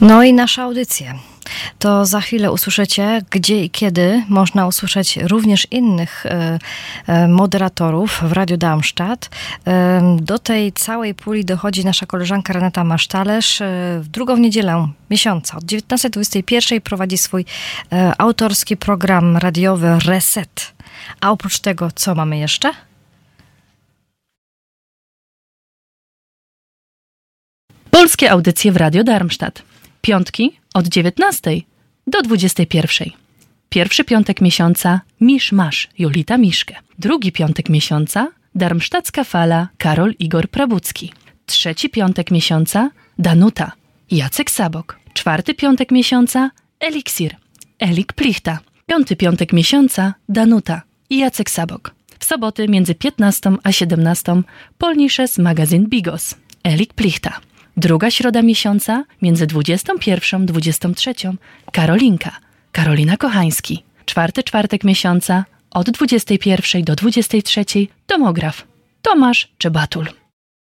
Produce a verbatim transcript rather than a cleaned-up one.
No i nasza audycja. To za chwilę usłyszycie, gdzie i kiedy można usłyszeć również innych e, e, moderatorów w Radiu Darmstadt. E, do tej całej puli dochodzi nasza koleżanka Renata Masztalerz. E, w drugą niedzielę miesiąca od dziewiętnastej do dwudziestej pierwszej prowadzi swój e, autorski program radiowy Reset. A oprócz tego, co mamy jeszcze? Polskie audycje w Radio Darmstadt. Piątki od dziewiętnastej do dwudziestej pierwszej. Pierwszy piątek miesiąca Misz Masz, Jolita Miszke. Drugi piątek miesiąca Darmstadtska Fala, Karol Igor Prabucki. Trzeci piątek miesiąca Danuta, Jacek Sabok. Czwarty piątek miesiąca Eliksir, Elik Plichta. Piąty piątek miesiąca Danuta i Jacek Sabok. W soboty między piętnastą a siedemnastą Polnisches Magazyn Bigos, Elik Plichta. Druga środa miesiąca między dwudziestą pierwszą a dwudziestą trzecią Karolinka, Karolina Kochański. Czwarty czwartek miesiąca od dwudziestej pierwszej do dwudziestej trzeciej Tomograf, Tomasz Czebatul.